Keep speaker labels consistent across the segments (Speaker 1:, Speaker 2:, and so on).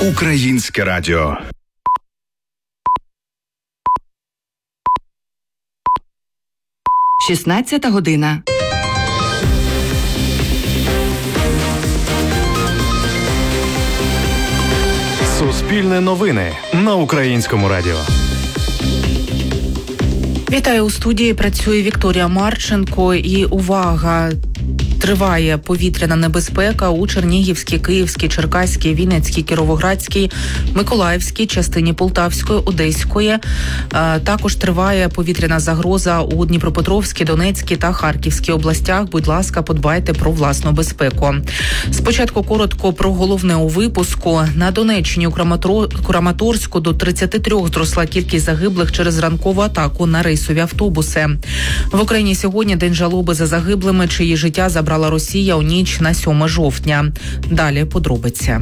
Speaker 1: Українське радіо.
Speaker 2: Шістнадцята година.
Speaker 3: Суспільне новини на Українському радіо.
Speaker 4: Вітаю, у студії працює Вікторія Марченко. І увага! Триває повітряна небезпека у Чернігівській, Київській, Черкаській, Вінницькій, Кіровоградській, Миколаївській, частині Полтавської, Одеської. Також триває повітряна загроза у Дніпропетровській, Донецькій та Харківській областях. Будь ласка, подбайте про власну безпеку. Спочатку коротко про головне у випуску. На Донеччині у Краматорську до 33 зросла кількість загиблих через ранкову атаку на рейсові автобуси. В Україні сьогодні день жалоби за загиблими, чиї життя забрала Росія у ніч на 7 жовтня. Далі подробиці.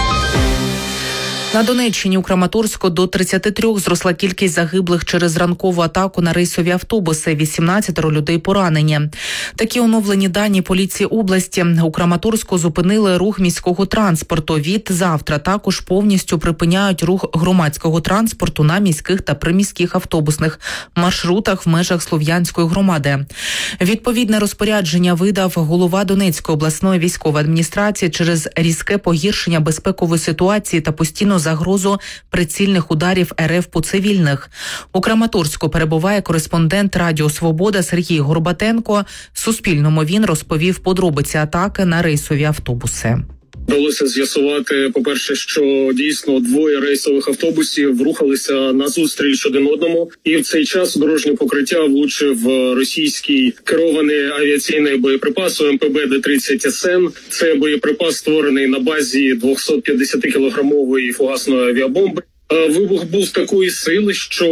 Speaker 4: На Донеччині у Краматорську до 33 зросла кількість загиблих через ранкову атаку на рейсові автобуси. 18 людей поранені. Такі оновлені дані поліції області. У Краматорську зупинили рух міського транспорту. Від завтра також повністю припиняють рух громадського транспорту на міських та приміських автобусних маршрутах в межах Слов'янської громади. Відповідне розпорядження видав голова Донецької обласної військової адміністрації через різке погіршення безпекової ситуації та постійну загрозу прицільних ударів РФ по цивільних. У Краматорську перебуває кореспондент Радіо Свобода Сергій Горбатенко. Суспільному він розповів подробиці атаки на рейсові автобуси.
Speaker 5: Вдалося з'ясувати, по-перше, що дійсно 2 рейсових автобусів рухалися назустріч один одному, і в цей час дорожнє покриття влучив російський керований авіаційний боєприпас МПБ-Д-30 СН. Це боєприпас, створений на базі 250-кілограмової фугасної авіабомби. Вибух був такої сили, що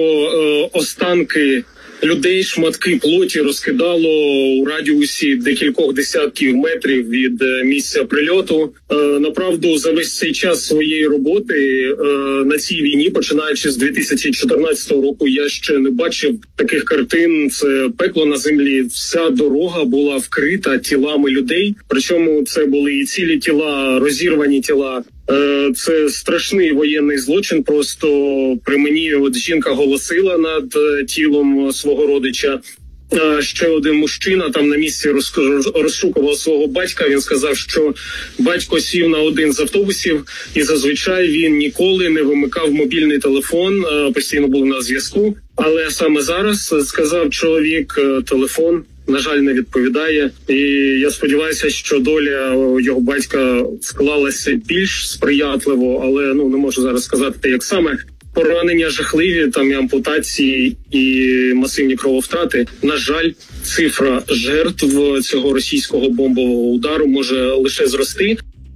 Speaker 5: останки людей, шматки плоті розкидало у радіусі декількох десятків метрів від місця прильоту. Направду, за весь цей час своєї роботи на цій війні, починаючи з 2014 року, я ще не бачив таких картин. Це пекло на землі. Вся дорога була вкрита тілами людей. Причому це були і цілі тіла, розірвані тіла. Це страшний воєнний злочин. Просто при мені жінка голосила над тілом свого родича. Ще один мужчина там на місці розшукував свого батька. Він сказав, що батько сів на один з автобусів, і зазвичай він ніколи не вимикав мобільний телефон, постійно був на зв'язку. Але саме зараз, сказав чоловік, телефон, на жаль, не відповідає. І я сподіваюся, що доля його батька склалася більш сприятливо, але не можу зараз сказати, як саме. Поранення жахливі, там і ампутації, і масивні крововтрати. На жаль, цифра жертв цього російського бомбового удару може лише зрости.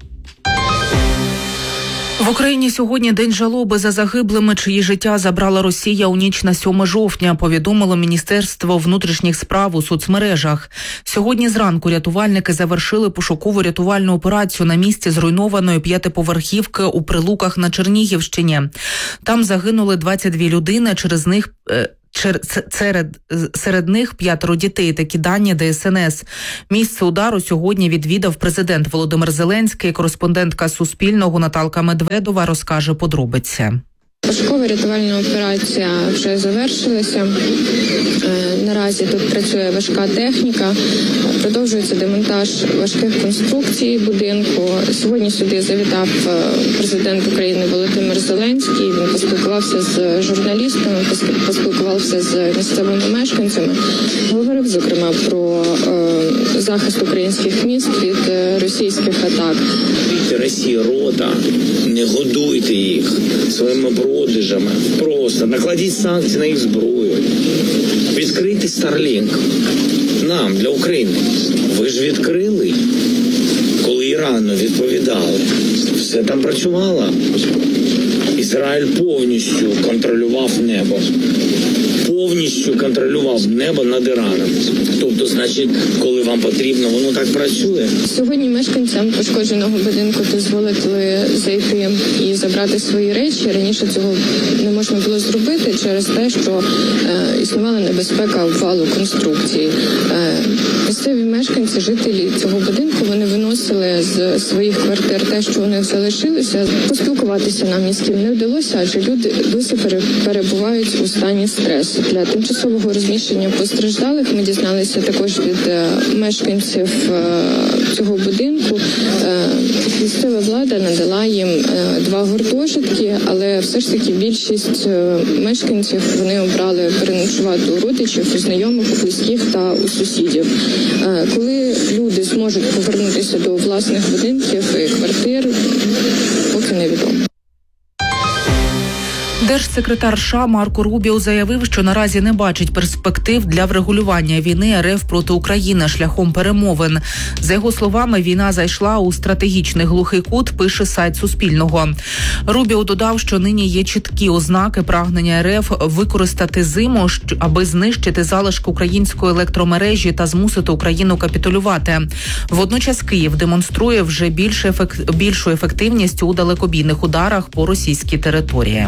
Speaker 4: В Україні сьогодні день жалоби за загиблими, чиї життя забрала Росія у ніч на 7 жовтня, повідомило Міністерство внутрішніх справ у соцмережах. Сьогодні зранку рятувальники завершили пошукову рятувальну операцію на місці зруйнованої 5-поверхівки у Прилуках на Чернігівщині. Там загинули 22 людини, серед них 5 дітей. Такі дані ДСНС. Місце удару сьогодні відвідав президент Володимир Зеленський. Кореспондентка Суспільного Наталка Медведова розкаже подробиці.
Speaker 6: Пошукова рятувальна операція вже завершилася. Наразі тут працює важка техніка, продовжується демонтаж важких конструкцій будинку. Сьогодні сюди завітав президент України Володимир Зеленський. Він поспілкувався з журналістами, поспілкувався з місцевими мешканцями. Говорив, зокрема, про захист українських міст від російських атак.
Speaker 7: Росія рота, не годуйте їх своїми продажами. Просто накладіть санкції на їх зброю. Відкрийте Starlink нам, для України. Ви ж відкрили, коли Ірану відповідали. Все там працювало. Ізраїль повністю контролював небо. Повністю контролював небо над Іраном. Тобто, значить, коли вам потрібно, воно так працює.
Speaker 6: Сьогодні мешканцям пошкодженого будинку дозволили зайти і забрати свої речі. Раніше цього не можна було зробити через те, що існувала небезпека обвалу конструкції. Місцеві мешканці, жителі цього будинку, вони виносили з своїх квартир те, що у них залишилося. Поспілкуватися нам ні з ким не вдалося, адже люди досі перебувають у стані стресу. Для тимчасового розміщення постраждалих ми дізналися також від мешканців цього будинку. Місцева влада надала їм 2 гуртожитки, але все ж таки більшість мешканців вони обрали переночувати у родичів, у знайомих, у близьких та у сусідів. Коли люди зможуть повернутися до власних будинків і квартир, поки невідомо.
Speaker 4: Держсекретар США Марко Рубіо заявив, що наразі не бачить перспектив для врегулювання війни РФ проти України шляхом перемовин. За його словами, війна зайшла у стратегічний глухий кут, пише сайт Суспільного. Рубіо додав, що нині є чіткі ознаки прагнення РФ використати зиму, аби знищити залишки української електромережі та змусити Україну капітулювати. Водночас Київ демонструє вже більшу ефективність у далекобійних ударах по російській території.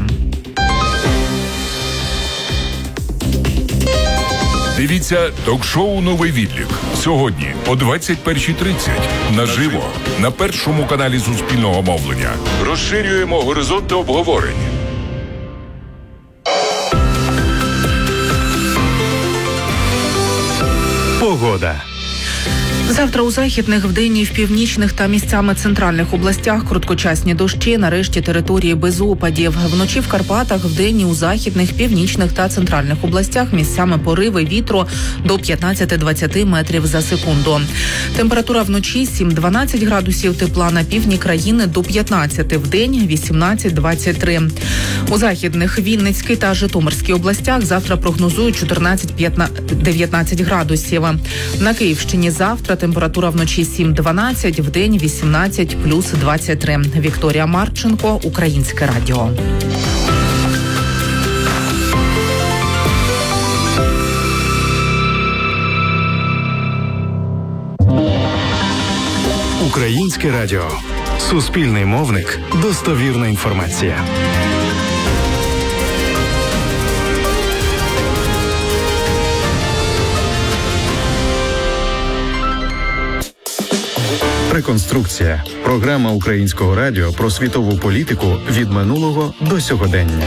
Speaker 1: Дивіться ток-шоу «Новий відлік» сьогодні о 21:30 наживо на першому каналі Суспільного мовлення. Розширюємо горизонти обговорень.
Speaker 3: Погода.
Speaker 4: Завтра у західних, вдень і в північних та місцями центральних областях короткочасні дощі, нарешті території без опадів. Вночі в Карпатах, вдень і у західних, північних та центральних областях місцями пориви вітру до 15-20 метрів за секунду. Температура вночі 7-12 градусів тепла, на півдні країни до 15, вдень 18-23. У західних, Вінницькій та Житомирській областях завтра прогнозують 14-19 градусів. На Київщині завтра температура вночі 7-12, вдень 18 плюс 23. Вікторія Марченко, Українське радіо.
Speaker 3: Українське радіо. Суспільний мовник. Достовірна інформація. Реконструкція. Програма Українського радіо про світову політику від минулого до сьогодення.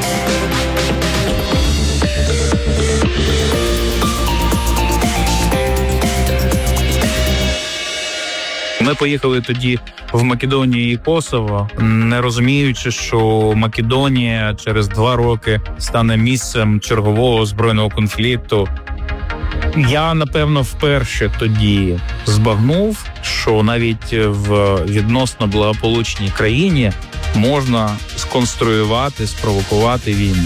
Speaker 2: Ми поїхали тоді в Македонію і Косово, не розуміючи, що Македонія через 2 роки стане місцем чергового збройного конфлікту. Я, напевно, вперше тоді збагнув, що навіть в відносно благополучній країні можна сконструювати, спровокувати війну.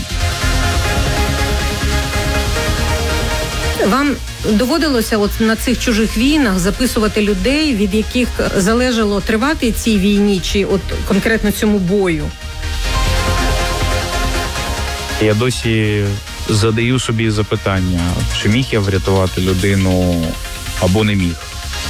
Speaker 8: Вам доводилося от на цих чужих війнах записувати людей, від яких залежало тривати цій війні чи от конкретно цьому бою?
Speaker 2: Я досі задаю собі запитання, чи міг я врятувати людину або не міг.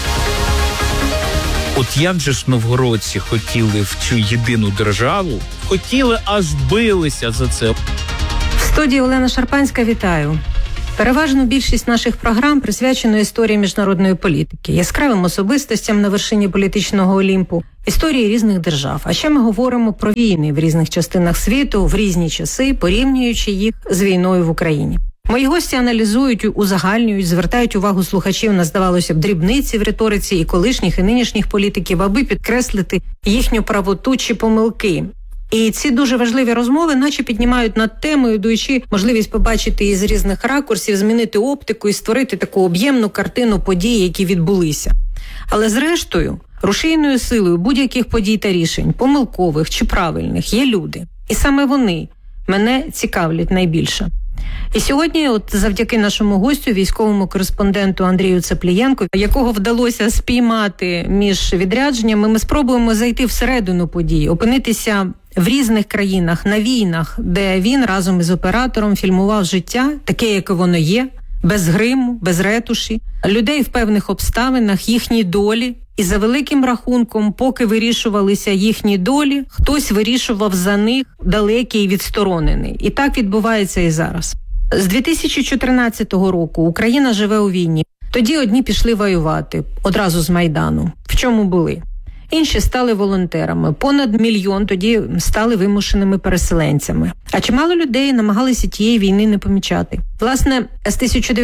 Speaker 2: От як же ж новгородці хотіли в цю єдину державу, хотіли, аж билися за це.
Speaker 8: В студії Олена Шарпанська, вітаю. Переважно більшість наших програм присвячено історії міжнародної політики, яскравим особистостям на вершині політичного Олімпу, історії різних держав. А ще ми говоримо про війни в різних частинах світу, в різні часи, порівнюючи їх з війною в Україні. Мої гості аналізують, узагальнюють, звертають увагу слухачів на, здавалося б, дрібниці в риториці і колишніх, і нинішніх політиків, аби підкреслити їхню правоту чи помилки. І ці дуже важливі розмови наче піднімають над темою, даючи можливість побачити її з різних ракурсів, змінити оптику і створити таку об'ємну картину подій, які відбулися. Але зрештою, рушійною силою будь-яких подій та рішень, помилкових чи правильних, є люди. І саме вони мене цікавлять найбільше. І сьогодні, от завдяки нашому гостю, військовому кореспонденту Андрію Цеплієнку, якого вдалося спіймати між відрядженнями, ми спробуємо зайти всередину подій, опинитися в різних країнах, на війнах, де він разом із оператором фільмував життя, таке, яке воно є, без гриму, без ретуші, людей в певних обставинах, їхні долі. І за великим рахунком, поки вирішувалися їхні долі, хтось вирішував за них, далекий і відсторонений. І так відбувається і зараз. З 2014 року Україна живе у війні. Тоді одні пішли воювати, одразу з Майдану. В чому були? інші стали волонтерами. Понад 1 мільйон тоді стали вимушеними переселенцями. А чимало людей намагалися тієї війни не помічати. Власне, з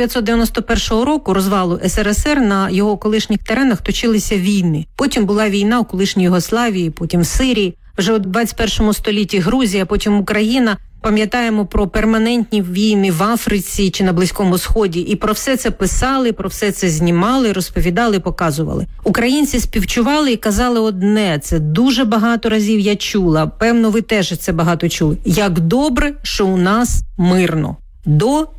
Speaker 8: 1991 року розвалу СРСР на його колишніх теренах точилися війни. Потім була війна у колишній Югославії, потім в Сирії. Вже у 21 столітті Грузія, потім Україна. Пам'ятаємо про перманентні війни в Африці чи на Близькому Сході. І про все це писали, про все це знімали, розповідали, показували. Українці співчували і казали одне, це дуже багато разів я чула, певно ви теж це багато чули. Як добре, що у нас мирно. До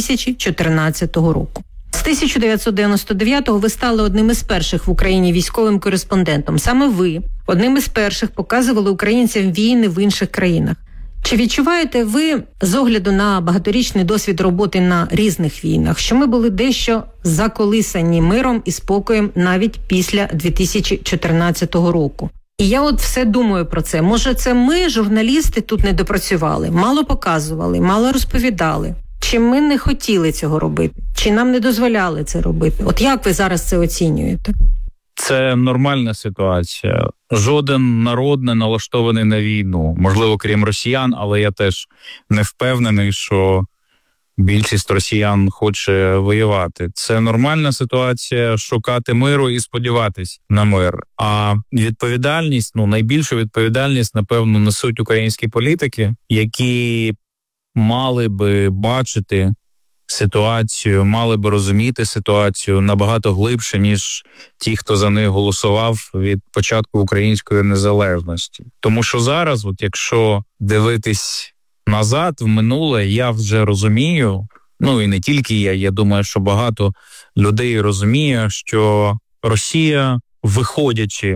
Speaker 8: 2014 року. З 1999-го ви стали одним із перших в Україні військовим кореспондентом. Саме ви одним із перших показували українцям війни в інших країнах. Чи відчуваєте ви, з огляду на багаторічний досвід роботи на різних війнах, що ми були дещо заколисані миром і спокоєм навіть після 2014 року? І я от все думаю про це. Може, це ми, журналісти, тут не допрацювали, мало показували, мало розповідали? Чи ми не хотіли цього робити? Чи нам не дозволяли це робити? От як ви зараз це оцінюєте?
Speaker 2: Це нормальна ситуація. Жоден народ не налаштований на війну. Можливо, крім росіян, але я теж не впевнений, що більшість росіян хоче воювати. Це нормальна ситуація шукати миру і сподіватись на мир. А відповідальність, найбільшу відповідальність, напевно, несуть українські політики, які мали би бачити ситуацію, мали би розуміти ситуацію набагато глибше, ніж ті, хто за них голосував від початку української незалежності. Тому що зараз, якщо дивитись назад, в минуле, я вже розумію, і не тільки я думаю, що багато людей розуміє, що Росія, виходячи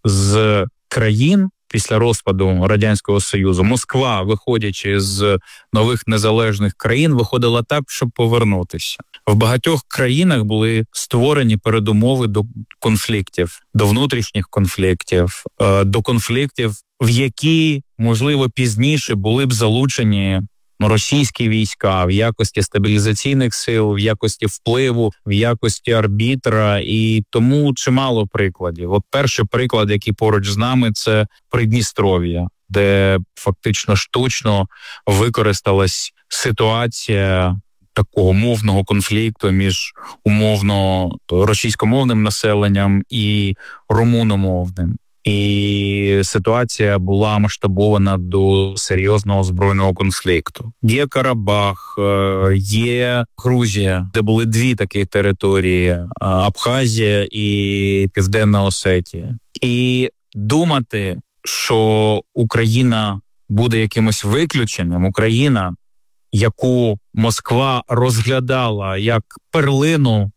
Speaker 2: з країн, після розпаду Радянського Союзу, Москва, виходячи з нових незалежних країн, виходила так, щоб повернутися. В багатьох країнах були створені передумови до конфліктів, до внутрішніх конфліктів, до конфліктів, в які, можливо, пізніше були б залучені російські війська в якості стабілізаційних сил, в якості впливу, в якості арбітра, і тому чимало прикладів. От перший приклад, який поруч з нами, це Придністров'я, де фактично штучно використалась ситуація такого мовного конфлікту між умовно російськомовним населенням і румуномовним. І ситуація була масштабована до серйозного збройного конфлікту. Є Карабах, є Грузія, де були дві такі території – Абхазія і Південна Осетія. І думати, що Україна буде якимось виключенням, Україна, яку Москва розглядала як перлину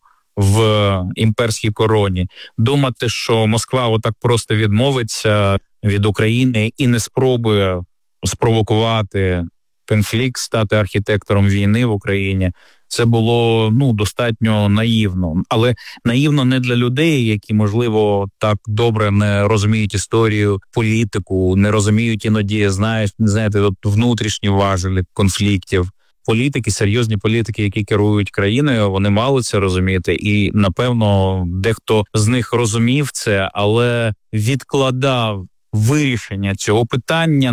Speaker 2: в імперській короні, думати, що Москва отак просто відмовиться від України і не спробує спровокувати конфлікт, стати архітектором війни в Україні, це було достатньо наївно. Але наївно не для людей, які, можливо, так добре не розуміють історію, політику, не розуміють іноді, знаєте, внутрішні важелі конфліктів. Політики, серйозні політики, які керують країною, вони мали це розуміти. І, напевно, дехто з них розумів це, але відкладав вирішення цього питання